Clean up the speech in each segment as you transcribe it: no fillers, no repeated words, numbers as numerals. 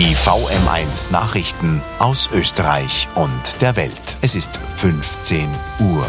Die VM1 Nachrichten aus Österreich und der Welt. Es ist 15 Uhr.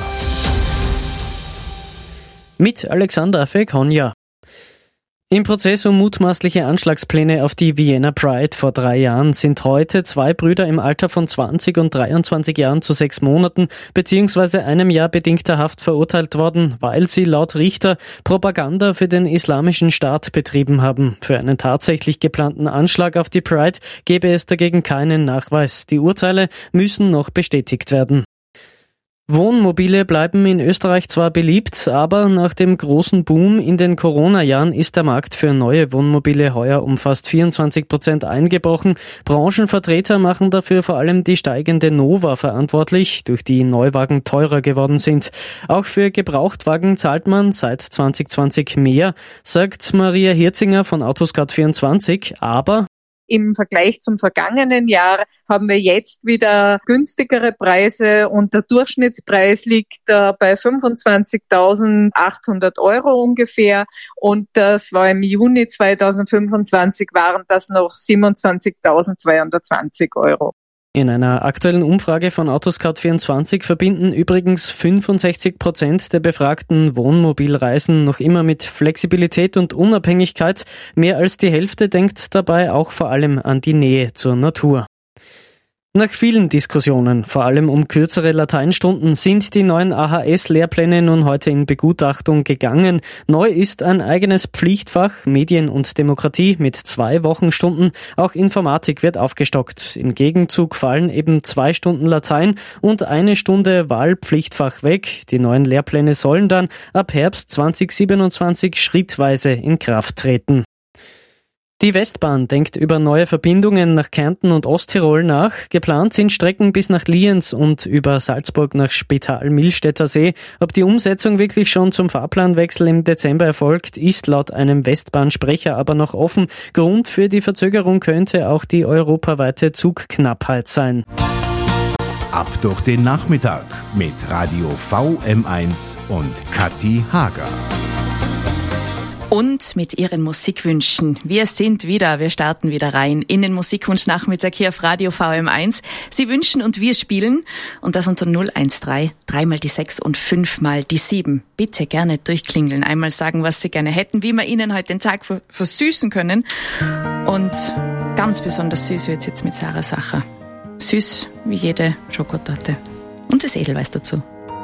Mit Alexander Fekonja. Im Prozess um mutmaßliche Anschlagspläne auf die Vienna Pride vor 3 Jahren sind heute 2 Brüder im Alter von 20 und 23 Jahren zu 6 Monaten bzw. 1 Jahr bedingter Haft verurteilt worden, weil sie laut Richter Propaganda für den Islamischen Staat betrieben haben. Für einen tatsächlich geplanten Anschlag auf die Pride gäbe es dagegen keinen Nachweis. Die Urteile müssen noch bestätigt werden. Wohnmobile bleiben in Österreich zwar beliebt, aber nach dem großen Boom in den Corona-Jahren ist der Markt für neue Wohnmobile heuer um fast 24% eingebrochen. Branchenvertreter machen dafür vor allem die steigende Nova verantwortlich, durch die Neuwagen teurer geworden sind. Auch für Gebrauchtwagen zahlt man seit 2020 mehr, sagt Maria Hirzinger von Autoscout24, aber im Vergleich zum vergangenen Jahr haben wir jetzt wieder günstigere Preise und der Durchschnittspreis liegt bei 25.800 € ungefähr und das war im Juni 2025 waren das noch 27.220 €. In einer aktuellen Umfrage von Autoscout24 verbinden übrigens 65% der befragten Wohnmobilreisen noch immer mit Flexibilität und Unabhängigkeit. Mehr als die Hälfte denkt dabei auch vor allem an die Nähe zur Natur. Nach vielen Diskussionen, vor allem um kürzere Lateinstunden, sind die neuen AHS-Lehrpläne nun heute in Begutachtung gegangen. Neu ist ein eigenes Pflichtfach, Medien und Demokratie, mit 2 Wochenstunden. Auch Informatik wird aufgestockt. Im Gegenzug fallen eben 2 Stunden Latein und 1 Stunde Wahlpflichtfach weg. Die neuen Lehrpläne sollen dann ab Herbst 2027 schrittweise in Kraft treten. Die Westbahn denkt über neue Verbindungen nach Kärnten und Osttirol nach. Geplant sind Strecken bis nach Lienz und über Salzburg nach Spital-Millstätter See. Ob die Umsetzung wirklich schon zum Fahrplanwechsel im Dezember erfolgt, ist laut einem Westbahn-Sprecher aber noch offen. Grund für die Verzögerung könnte auch die europaweite Zugknappheit sein. Ab durch den Nachmittag mit Radio VM1 und Kathi Hager. Und mit Ihren Musikwünschen. Wir starten wieder rein in den Musikwunsch-Nachmittag hier auf Radio VM1. Sie wünschen und wir spielen. Und das unter 013, 3 mal die 6 und 5 mal die 7. Bitte gerne durchklingeln, einmal sagen, was Sie gerne hätten, wie wir Ihnen heute den Tag versüßen können. Und ganz besonders süß wird's jetzt mit Sarah Sacher. Süß wie jede Schokotorte. Und das Edelweiß dazu.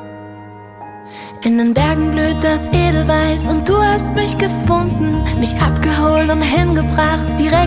In den Bergen blüht das Edelweiß und du hast mich gefunden, mich abgeholt und hingebracht, direkt